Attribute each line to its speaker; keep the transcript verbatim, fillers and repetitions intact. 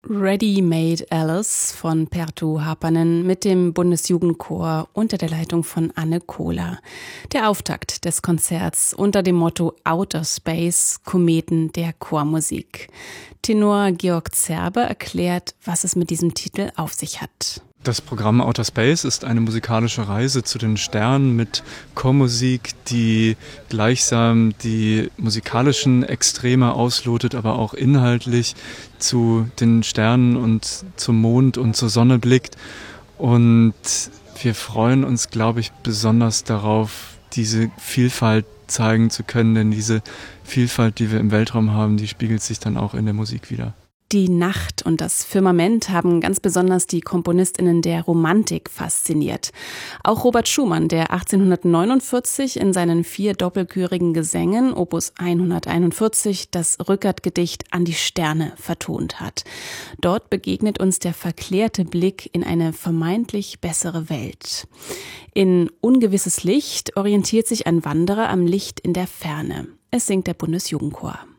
Speaker 1: Ready-Made Alice von Perttu Hapanen mit dem Bundesjugendchor unter der Leitung von Anne Kohler. Der Auftakt des Konzerts unter dem Motto Outer Space, Kometen der Chormusik. Tenor Georg Zerbe erklärt, was es mit diesem Titel auf sich hat.
Speaker 2: Das Programm Outer Space ist eine musikalische Reise zu den Sternen mit Chormusik, die gleichsam die musikalischen Extreme auslotet, aber auch inhaltlich zu den Sternen und zum Mond und zur Sonne blickt. Und wir freuen uns, glaube ich, besonders darauf, diese Vielfalt zeigen zu können, denn diese Vielfalt, die wir im Weltraum haben, die spiegelt sich dann auch in der Musik wider.
Speaker 1: Die Nacht und das Firmament haben ganz besonders die KomponistInnen der Romantik fasziniert. Auch Robert Schumann, der achtzehnhundertneunundvierzig in seinen vier doppelchörigen Gesängen Opus hunderteinundvierzig das Rückert-Gedicht An die Sterne vertont hat. Dort begegnet uns der verklärte Blick in eine vermeintlich bessere Welt. In Ungewisses Licht orientiert sich ein Wanderer am Licht in der Ferne. Es singt der Bundesjugendchor.